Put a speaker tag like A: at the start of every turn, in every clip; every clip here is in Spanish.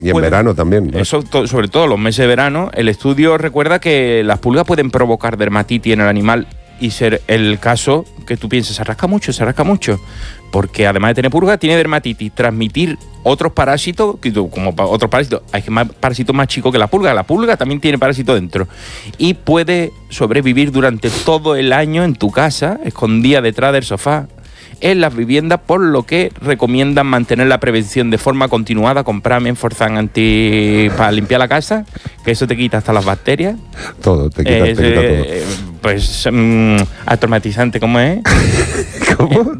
A: Y en verano también, ¿no?
B: Eso, sobre todo los meses de verano. El estudio recuerda que las pulgas pueden provocar dermatitis en el animal y ser el caso que tú pienses, se rasca mucho. Porque además de tener pulgas, tiene dermatitis. Transmitir otros parásitos, como otros parásitos, hay más parásitos más chicos que la pulga. La pulga también tiene parásitos dentro. Y puede sobrevivir durante todo el año en tu casa, escondida detrás del sofá, en las viviendas, por lo que recomiendan mantener la prevención de forma continuada, comprar Menforsan para limpiar la casa, que eso te quita hasta las bacterias.
A: Todo, te quita todo.
B: Pues atormatizante, ¿cómo es?
A: ¿Cómo?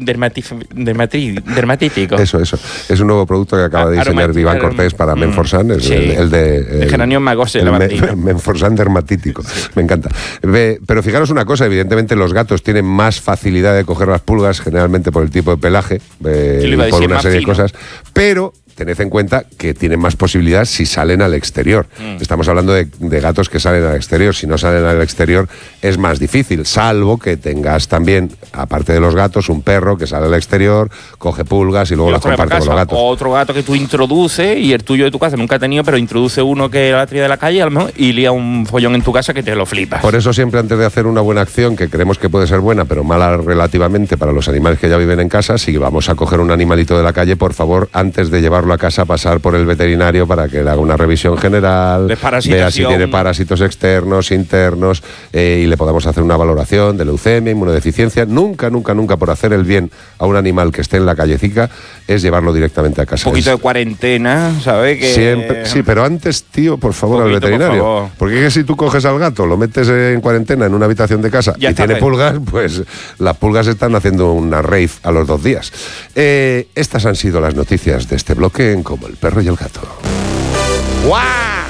B: Dermatítico.
A: Eso. Es un nuevo producto que acaba de diseñar Iván Cortés para Menforsan,
B: sí.
A: el de...
B: Geranium magose,
A: Menforsan dermatítico. Sí. Me encanta. Pero fijaros una cosa, evidentemente los gatos tienen más facilidad de coger las pulgas, generalmente por el tipo de pelaje, por una serie de cosas, pero tened en cuenta que tienen más posibilidad si salen al exterior. Estamos hablando de gatos que salen al exterior. Si no salen al exterior es más difícil, salvo que tengas también, aparte de los gatos, un perro que sale al exterior, coge pulgas y luego las comparte con los gatos.
B: O otro gato que tú introduces, y el tuyo de tu casa nunca ha tenido, pero introduce uno que la tría de la calle a lo mejor y lía un follón en tu casa que te lo flipas.
A: Por eso siempre, antes de hacer una buena acción, que creemos que puede ser buena, pero mala relativamente para los animales que ya viven en casa, si vamos a coger un animalito de la calle, por favor, antes de llevarlo a casa, pasar por el veterinario para que le haga una revisión general, vea si tiene parásitos externos, internos, y le podamos hacer una valoración de leucemia, inmunodeficiencia. Nunca por hacer el bien a un animal que esté en la callecica es llevarlo directamente a casa.
B: Un poquito de cuarentena, ¿sabes?
A: Siempre, sí, pero antes, tío, por favor, al veterinario. Por porque es que si tú coges al gato, lo metes en cuarentena en una habitación de casa y tiene pulgas, pues las pulgas están haciendo una rave a los 2 días. Estas han sido las noticias de este bloque en Como el perro y el gato. ¡Guau!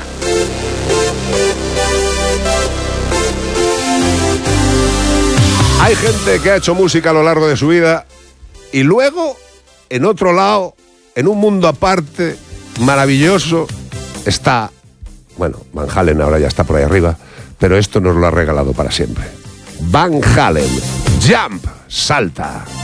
A: Hay gente que ha hecho música a lo largo de su vida y luego, en otro lado, en un mundo aparte, maravilloso, está... Bueno, Van Halen ahora ya está por ahí arriba, pero esto nos lo ha regalado para siempre. Van Halen, Jump, salta.